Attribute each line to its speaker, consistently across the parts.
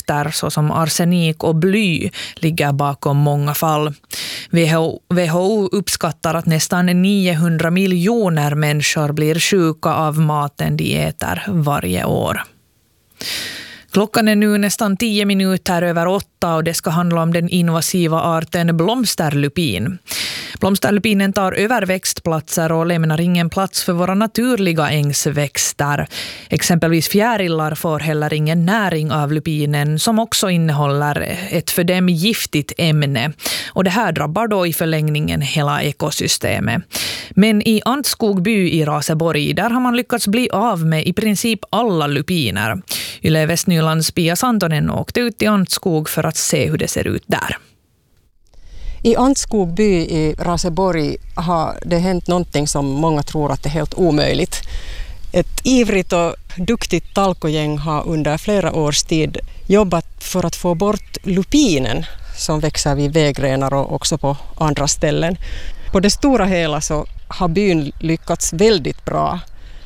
Speaker 1: gifter såsom arsenik och bly ligger bakom många fall. WHO uppskattar att nästan 900 miljoner människor blir sjuka av maten de äter varje år. Klockan är nu nästan 10 minuter över 8 och det ska handla om den invasiva arten blomsterlupin. Blomsterlupinen tar över växtplatser och lämnar ingen plats för våra naturliga ängsväxter. Exempelvis fjärilar får heller ingen näring av lupinen som också innehåller ett för dem giftigt ämne. Och det här drabbar då i förlängningen hela ekosystemet. Men i Antskog by i Raseborg, där har man lyckats bli av med i princip alla lupiner. Yle Västnylands Pia Santonen åkte ut i Antskog för att se hur det ser ut där.
Speaker 2: I Antskog by i Raseborg har det hänt någonting som många tror att det är helt omöjligt. Ett ivrigt och duktigt talkogäng har under flera års tid jobbat för att få bort lupinen som växer vid vägrenar och också på andra ställen. På det stora hela så har byn lyckats väldigt bra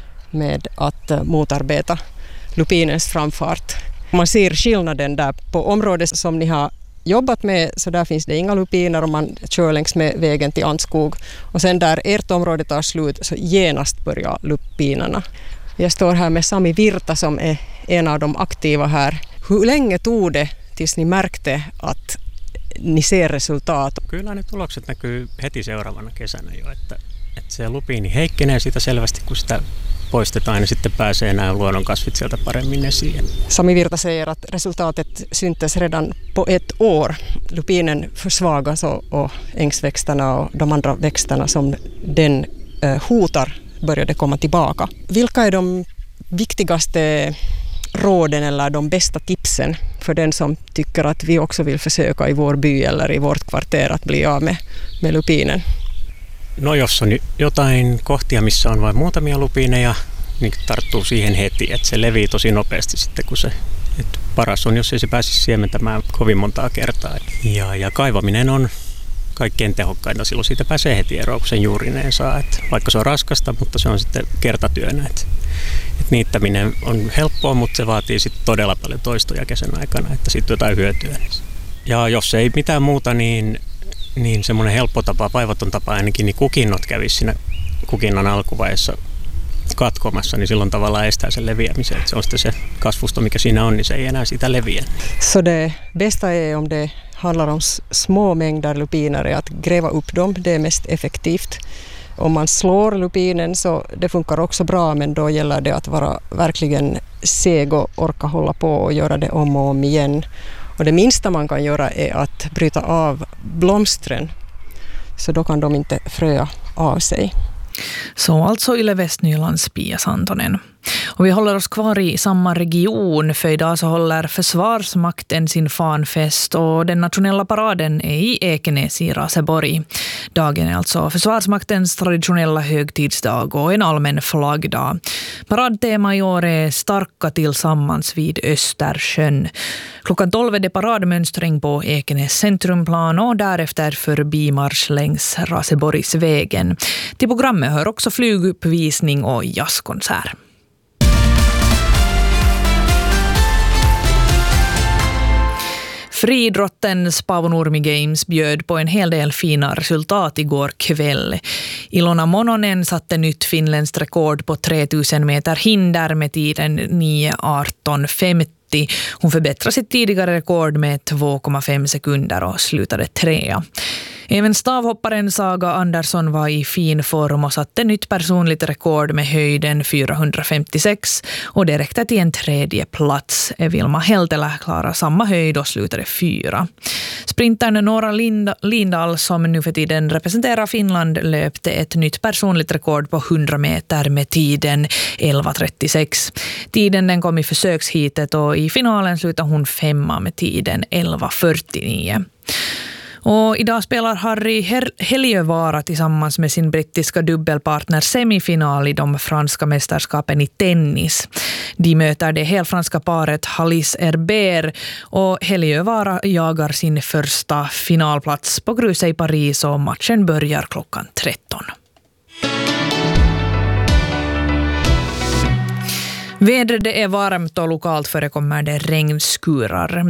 Speaker 2: med att motarbeta lupinens framfart. Man ser skillnaden där på området som ni har jobbat med, så där finns det inga lupiner om man kör längs med vägen till Antskog. Och sen där ert område tar slut så genast börjar lupinerna. Jag står här med Sami Virta som är en av de aktiva här. Hur länge tog det tills ni märkte att ni ser resultat?
Speaker 3: Kyllä ne tulokset näkyy heti seuraavana kesänä jo, että se lupiini heikkenee sitä selvästi, kun sitä poistetaan, niin sitten pääsee nämä luonnonkasvit sieltä paremmin esiin.
Speaker 2: Sami Virta säger att resultatet syntes redan på ett år. Lupinen försvagas och ängsväxterna och de andra växterna som den hotar började komma tillbaka. Vilka är de viktigaste råden eller de bästa tipsen för den som tycker att vi också vill försöka i vår by eller i vårt kvarter att bli av med lupinen?
Speaker 3: No jos on jotain kohtia, missä on vain muutamia lupiineja, niin tarttuu siihen heti, että se levii tosi nopeasti sitten, kun se paras on, jos ei se pääsisi siementämään kovin montaa kertaa. Ja kaivaminen on kaikkein tehokkainta, silloin siitä pääsee heti eroon, kun sen juurineen saa. Että vaikka se on raskasta, mutta se on sitten kertatyönä. Että niittäminen on helppoa, mutta se vaatii sitten todella paljon toistoja kesän aikana, että siitä jotain hyötyä. Ja jos ei mitään muuta, niin semmoinen helppo tapa, vaivaton tapa ainakin, niin kukinnot kävisi siinä kukinnan alkuvaiheessa katkomassa, niin silloin tavallaan estää sen leviämisen. Että se on sitten se kasvusto, mikä siinä on, niin se ei enää siitä leviä.
Speaker 2: Så det bästa är om det handlar om små mängder lupiner, att gräva upp dem, det är mest effektivt. Om man slår lupinen så det funkar också bra, men då gäller det att vara verkligen seg och orka hålla på och göra det om och om igen. Och det minsta man kan göra är att bryta av blomstren, så då kan de inte fröa av sig.
Speaker 1: Så alltså Yle Västnylands Pia Santonen. Och vi håller oss kvar i samma region, för idag så håller Försvarsmakten sin fanfest och den nationella paraden är i Ekenäs i Raseborg. Dagen är alltså Försvarsmaktens traditionella högtidsdag och en allmän flaggdag. Paradtema i år är starka tillsammans vid Östersjön. Klockan 12 är det paradmönstring på Ekenäs centrumplan och därefter förbimarsch längs Raseborgsvägen. Till programmet hör också flyguppvisning och jazzkonsert. Friidrottens Paavo Nurmi Games bjöd på en hel del fina resultat igår kväll. Ilona Mononen satte nytt finländskt rekord på 3000 meter hinder med tiden 9:18,50. Hon förbättrade sitt tidigare rekord med 2,5 sekunder och slutade 3. Även stavhopparen Saga Andersson var i fin form och satte nytt personligt rekord med höjden 456 och det räckte till en 3:e plats. Vilma Heltelä klarade samma höjd och slutade 4. Sprintern Nora Lindahl, som nu för tiden representerar Finland, löpte ett nytt personligt rekord på 100 meter med tiden 11:36. Tiden den kom i försökshitet och i finalen slutade hon 5 med tiden 11:49. Och idag spelar Harry Heliövara tillsammans med sin brittiska dubbelpartner semifinal i de franska mästerskapen i tennis. De möter det helfranska paret Halis Herbert och Heliövara jagar sin första finalplats på gruset i Paris och matchen börjar klockan 13. Vädret är varmt och lokalt förekommer det regnskurar.